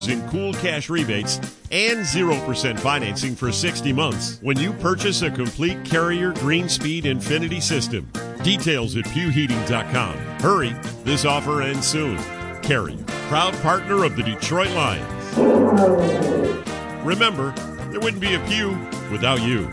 in cool cash rebates and 0% financing for 60 months when you purchase a complete Carrier Green Speed Infinity system. Details at pewheating.com. Hurry, this offer ends soon. Carrier, proud partner of the Detroit Lions. Remember, there wouldn't be a Pew without you.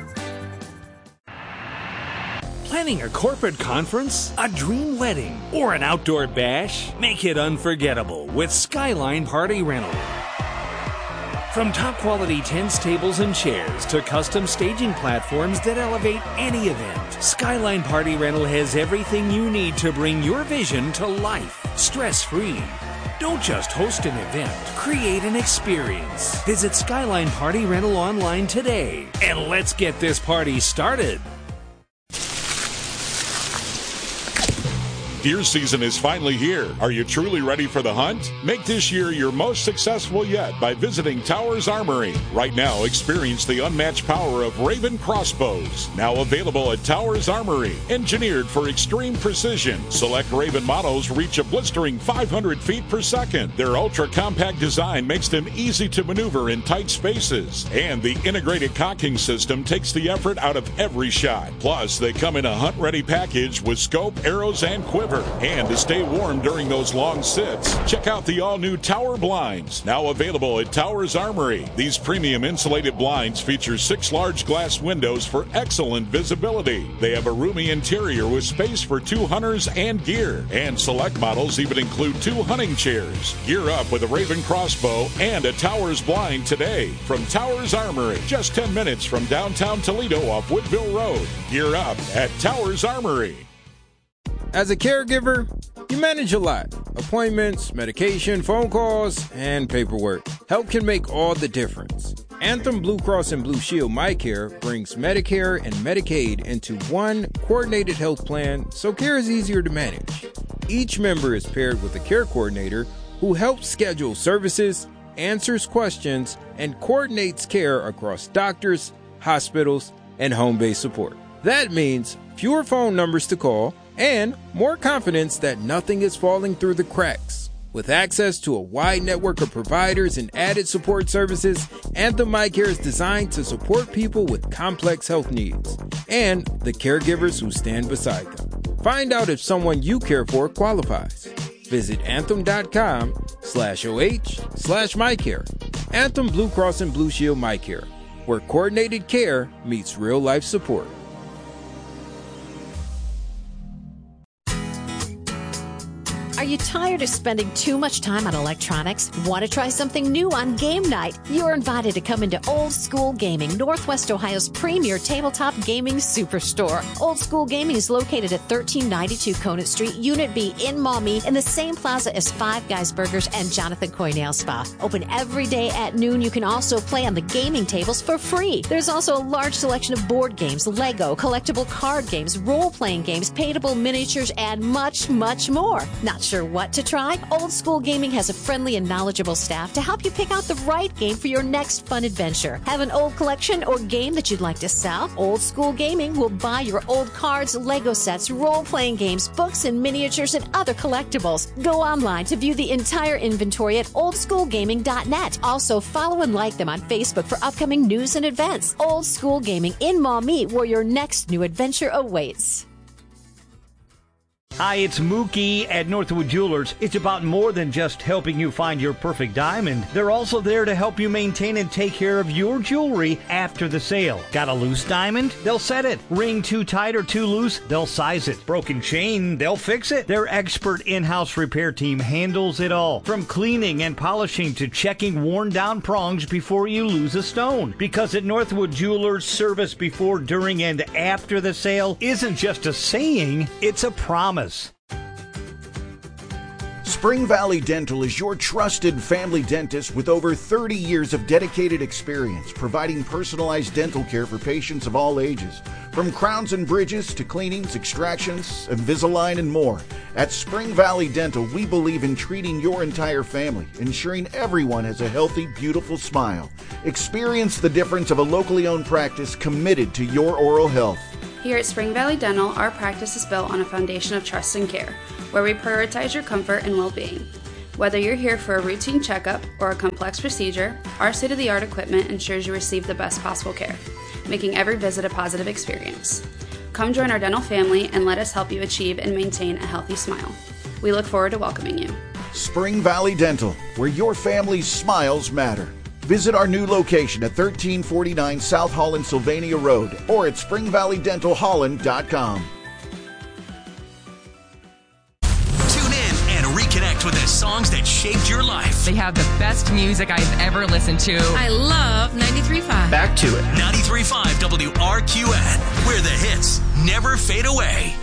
Planning a corporate conference, a dream wedding, or an outdoor bash? Make it unforgettable with Skyline Party Rental. From top quality tents, tables, and chairs to custom staging platforms that elevate any event, Skyline Party Rental has everything you need to bring your vision to life, stress-free. Don't just host an event, create an experience. Visit Skyline Party Rental online today, and let's get this party started. Deer season is finally here. Are you truly ready for the hunt? Make this year your most successful yet by visiting Towers Armory. Right now, experience the unmatched power of Raven crossbows. Now available at Towers Armory. Engineered for extreme precision. Select Raven models reach a blistering 500 feet per second. Their ultra-compact design makes them easy to maneuver in tight spaces. And the integrated cocking system takes the effort out of every shot. Plus, they come in a hunt-ready package with scope, arrows, and quiver. And to stay warm during those long sits, check out the all-new Tower Blinds, now available at Towers Armory. These premium insulated blinds feature 6 large glass windows for excellent visibility. They have a roomy interior with space for 2 hunters and gear. And select models even include 2 hunting chairs. Gear up with a Raven crossbow and a Towers blind today from Towers Armory, just 10 minutes from downtown Toledo off Woodville Road. Gear up at Towers Armory. As a caregiver, you manage a lot. Appointments, medication, phone calls, and paperwork. Help can make all the difference. Anthem Blue Cross and Blue Shield MyCare brings Medicare and Medicaid into one coordinated health plan so care is easier to manage. Each member is paired with a care coordinator who helps schedule services, answers questions, and coordinates care across doctors, hospitals, and home-based support. That means fewer phone numbers to call, and more confidence that nothing is falling through the cracks. With access to a wide network of providers and added support services, Anthem MyCare is designed to support people with complex health needs and the caregivers who stand beside them. Find out if someone you care for qualifies. Visit anthem.com/OH/MyCare. Anthem Blue Cross and Blue Shield MyCare, where coordinated care meets real-life support. Are you tired of spending too much time on electronics? Want to try something new on game night? You're invited to come into Old School Gaming, Northwest Ohio's premier tabletop gaming superstore. Old School Gaming is located at 1392 Conant Street, Unit B in Maumee, in the same plaza as Five Guys Burgers and Jonathan Coy Nail Spa. Open every day at noon. You can also play on the gaming tables for free. There's also a large selection of board games, Lego, collectible card games, role-playing games, paintable miniatures, and much, much more. Not sure what to try? Old School Gaming has a friendly and knowledgeable staff to help you pick out the right game for your next fun adventure. Have an old collection or game that you'd like to sell? Old School Gaming will buy your old cards, Lego sets, role-playing games, books, and miniatures, and other collectibles. Go online to view the entire inventory at oldschoolgaming.net. Also, follow and like them on Facebook for upcoming news and events. Old School Gaming in Maumee, where your next new adventure awaits. Hi, it's Mookie at Northwood Jewelers. It's about more than just helping you find your perfect diamond. They're also there to help you maintain and take care of your jewelry after the sale. Got a loose diamond? They'll set it. Ring too tight or too loose? They'll size it. Broken chain? They'll fix it. Their expert in-house repair team handles it all. From cleaning and polishing to checking worn down prongs before you lose a stone. Because at Northwood Jewelers, service before, during, and after the sale isn't just a saying, it's a promise. Spring Valley Dental is your trusted family dentist with over 30 years of dedicated experience providing personalized dental care for patients of all ages. From crowns and bridges to cleanings, extractions, Invisalign, and more. At Spring Valley Dental, we believe in treating your entire family, ensuring everyone has a healthy, beautiful smile. Experience the difference of a locally owned practice committed to your oral health. Here at Spring Valley Dental, our practice is built on a foundation of trust and care, where we prioritize your comfort and well-being. Whether you're here for a routine checkup or a complex procedure, our state-of-the-art equipment ensures you receive the best possible care, making every visit a positive experience. Come join our dental family and let us help you achieve and maintain a healthy smile. We look forward to welcoming you. Spring Valley Dental, where your family's smiles matter. Visit our new location at 1349 South Holland Sylvania Road or at springvalleydentalholland.com. Tune in and reconnect with the songs that shaped your life. They have the best music I've ever listened to. I love 93.5. Back to it. 93.5 WRQN, where the hits never fade away.